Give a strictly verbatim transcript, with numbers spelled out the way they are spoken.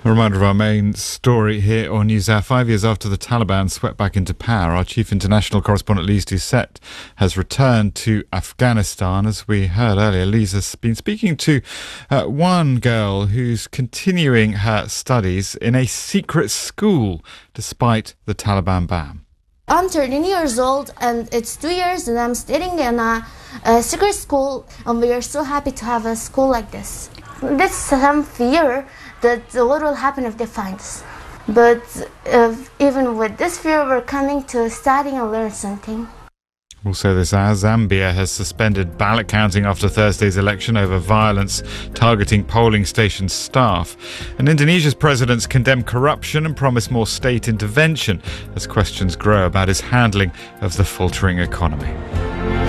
A reminder of our main story here on NewsHour. Five years after the Taliban swept back into power, our chief international correspondent Lise Doucet has returned to Afghanistan. As we heard earlier, Lise has been speaking to uh, one girl who's continuing her studies in a secret school despite the Taliban ban. I'm thirteen years old and it's two years and I'm studying in a, a secret school, and we are so happy to have a school like this. There's some fear that what will happen if they find us. But uh, even with this fear, we're coming to study and learn something. Also this hour, Zambia has suspended ballot counting after Thursday's election over violence targeting polling station staff. And Indonesia's president's condemned corruption and promised more state intervention as questions grow about his handling of the faltering economy.